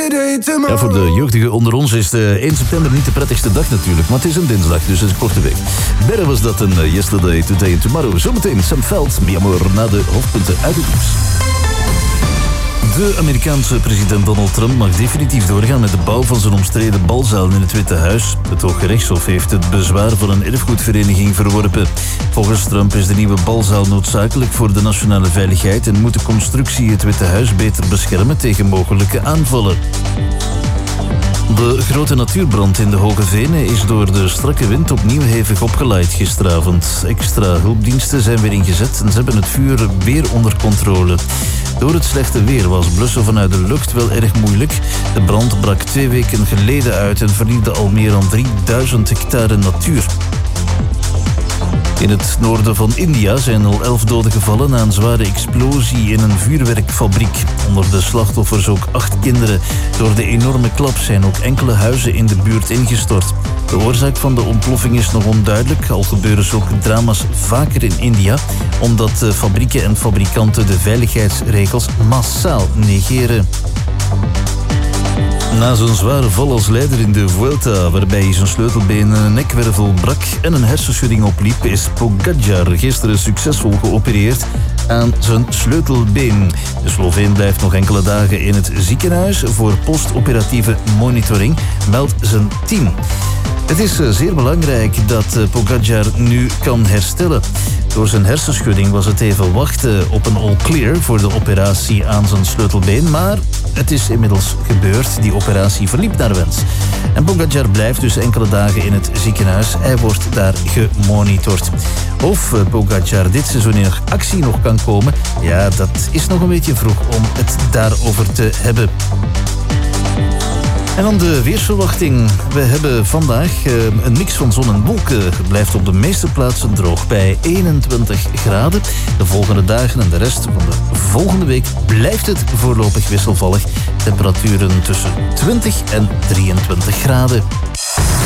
Ja, voor de jeugdigen onder ons is de 1 september niet de prettigste dag natuurlijk. Maar het is een dinsdag, dus het is een korte week. Berre was dat een Yesterday, Today and Tomorrow. Zometeen Sam Veld, Mi Amor, na de hoofdpunten uit het nieuws. De Amerikaanse president Donald Trump mag definitief doorgaan met de bouw van zijn omstreden balzaal in het Witte Huis. Het Hooggerechtshof heeft het bezwaar van een erfgoedvereniging verworpen. Volgens Trump is de nieuwe balzaal noodzakelijk voor de nationale veiligheid en moet de constructie het Witte Huis beter beschermen tegen mogelijke aanvallen. De grote natuurbrand in de Hoge Venen is door de strakke wind opnieuw hevig opgeleid gisteravond. Extra hulpdiensten zijn weer ingezet en ze hebben het vuur weer onder controle. Door het slechte weer was blussen vanuit de lucht wel erg moeilijk. De brand brak 2 weken geleden uit en vernielde al meer dan 3000 hectare natuur. In het noorden van India zijn al 11 doden gevallen na een zware explosie in een vuurwerkfabriek. Onder de slachtoffers ook 8 kinderen. Door de enorme klap zijn ook enkele huizen in de buurt ingestort. De oorzaak van de ontploffing is nog onduidelijk. Al gebeuren zulke drama's vaker in India, omdat fabrieken en fabrikanten de veiligheidsregels massaal negeren. Na zijn zware val als leider in de Vuelta, waarbij hij zijn sleutelbeen een nekwervel brak en een hersenschudding opliep, is Pogačar gisteren succesvol geopereerd aan zijn sleutelbeen. De Sloveen blijft nog enkele dagen in het ziekenhuis voor postoperatieve monitoring, meldt zijn team. Het is zeer belangrijk dat Pogačar nu kan herstellen. Door zijn hersenschudding was het even wachten op een all-clear voor de operatie aan zijn sleutelbeen, maar het is inmiddels gebeurd. Die operatie verliep naar wens. En Pogačar blijft dus enkele dagen in het ziekenhuis. Hij wordt daar gemonitord. Of Pogačar dit seizoen in actie nog kan komen, ja, dat is nog een beetje vroeg om het daarover te hebben. En dan de weersverwachting. We hebben vandaag een mix van zon en wolken. Het blijft op de meeste plaatsen droog bij 21 graden. De volgende dagen en de rest van de volgende week blijft het voorlopig wisselvallig. Temperaturen tussen 20 en 23 graden.